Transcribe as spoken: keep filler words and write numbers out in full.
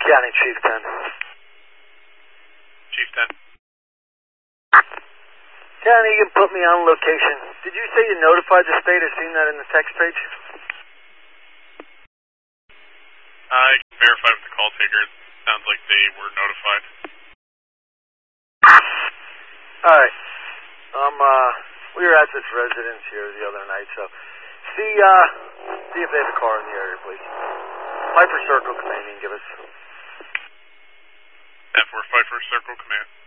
County, Chief ten. Chief ten. County, you can put me on location. Did you say you notified the state or seen that in the text page? I can verify with the call taker. It sounds like they were notified. Alright. Um, uh, we were at this residence here the other night, so see, uh, see if they have a car in the area, please. Piper Circle Command, you can give us. ten four, Piper Circle Command.